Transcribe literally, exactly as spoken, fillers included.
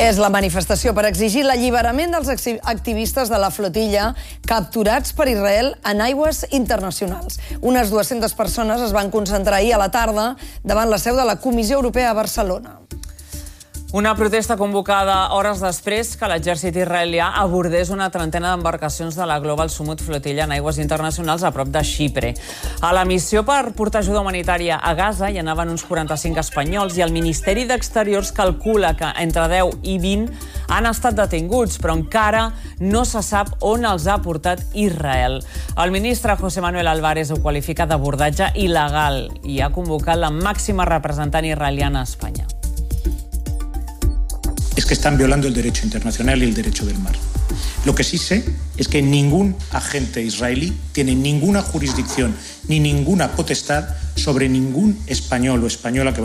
És la manifestació per exigir l'alliberament dels activistes de la flotilla capturats per Israel en aigües internacionals. Unes dues-centes persones es van concentrar ahir a la tarda davant la seu de la Comissió Europea a Barcelona. Una protesta convocada hores després que l'exèrcit israelià abordés una trentena d'embarcacions de la Global Sumut Flotilla en aigües internacionals a prop de Xipre. A la missió per portar ajuda humanitària a Gaza hi anaven uns quaranta-cinc espanyols i el Ministeri d'Exteriors calcula que entre deu i vint han estat detinguts, però encara no se sap on els ha portat Israel. El ministre José Manuel Álvarez ho qualifica d'abordatge il·legal i ha convocat la màxima representant israeliana a Espanya. Es que están violando el derecho internacional y el derecho del mar. Lo que sí sé es que ningún agente israelí tiene ninguna jurisdicción ni ninguna potestad sobre ningún español o española que